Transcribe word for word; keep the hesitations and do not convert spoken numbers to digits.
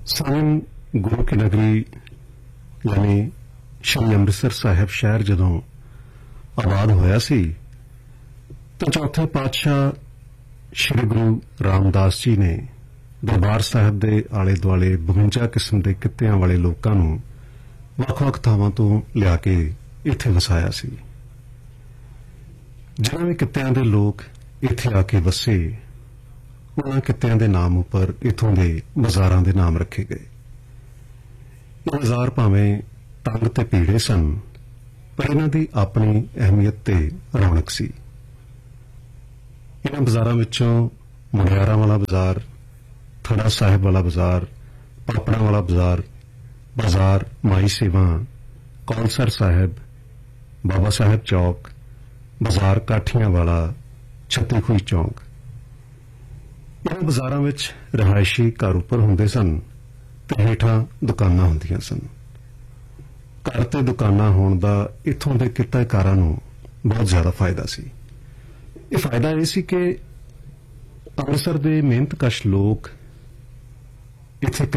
Sign ਗੁਰੂ ਕੀ ਨਗਰੀ ਯਾਨੀ ਸ਼੍ਰੀ ਅੰਮ੍ਰਿਤਸਰ ਸਾਹਿਬ ਸ਼ਹਿਰ ਜਦੋਂ ਆਬਾਦ ਹੋਇਆ ਸੀ ਤਾਂ ਚੌਥੇ ਪਾਤਸ਼ਾਹ ਸ਼੍ਰੀ ਗੁਰੂ ਰਾਮਦਾਸ ਜੀ ਨੇ ਦਰਬਾਰ ਸਾਹਿਬ ਦੇ ਆਲੇ ਦੁਆਲੇ ਬਵੰਜਾ ਕਿਸਮ ਦੇ ਕਿੱਤਿਆਂ ਵਾਲੇ ਲੋਕਾਂ ਨੂੰ ਵੱਖ-ਵੱਖ ਥਾਵਾਂ ਤੋਂ ਲਿਆ ਕੇ ਇੱਥੇ ਵਸਾਇਆ ਸੀ। ਜਿਨ੍ਹਾਂ ਵੀ ਕਿੱਤਿਆਂ ਦੇ ਲੋਕ ਇੱਥੇ ਆ ਕੇ ਵਸੇ ਉਹਨਾਂ ਕਿੱਤਿਆਂ ਦੇ ਨਾਮ ਉੱਪਰ ਇੱਥੋਂ ਦੇ ਬਾਜ਼ਾਰਾਂ ਦੇ ਨਾਮ ਰੱਖੇ ਗਏ। ਇਹ ਬਾਜ਼ਾਰ ਭਾਵੇਂ ਤੰਗ ਤੇ ਭੀੜੇ ਸਨ ਪਰ ਇਹਨਾਂ ਦੀ ਆਪਣੀ ਅਹਿਮੀਅਤ ਤੇ ਰੌਣਕ ਸੀ। ਇਹਨਾਂ ਬਾਜ਼ਾਰਾਂ ਵਿੱਚੋਂ ਮੁਨਿਆਰਾਂ ਵਾਲਾ ਬਾਜ਼ਾਰ, ਥੜਾ ਸਾਹਿਬ ਵਾਲਾ ਬਾਜ਼ਾਰ, ਪਾਪੜਾਂ ਵਾਲਾ ਬਾਜ਼ਾਰ, ਬਾਜ਼ਾਰ ਮਾਈ ਸੇਵਾ, ਕੌਲਸਰ ਸਾਹਿਬ, ਬਾਬਾ ਸਾਹਿਬ ਚੌਕ, ਬਾਜ਼ਾਰ ਕਾਠੀਆਂ ਵਾਲਾ, ਛੱਤੀ ਖੂਹੀ ਚੌਕ। ਇਹਨਾਂ ਬਾਜ਼ਾਰਾਂ ਵਿੱਚ ਰਿਹਾਇਸ਼ੀ ਘਰ ਉੱਪਰ ਹੁੰਦੇ ਸਨ ਤੇ ਹੇਠਾਂ ਦੁਕਾਨਾਂ ਹੁੰਦੀਆਂ ਸਨ। ਘਰ ਤੇ ਦੁਕਾਨਾਂ ਹੋਣ ਦਾ ਇੱਥੋਂ ਦੇ ਕਿੱਤਾਕਾਰਾਂ ਨੂੰ ਬਹੁਤ ਜ਼ਿਆਦਾ ਫਾਇਦਾ ਸੀ। ਇਹ ਫਾਇਦਾ ਇਹ ਸੀ ਕਿ ਅੰਮ੍ਰਿਤਸਰ ਦੇ ਮਿਹਨਤਕਸ਼ ਲੋਕ ਇੱਥੇ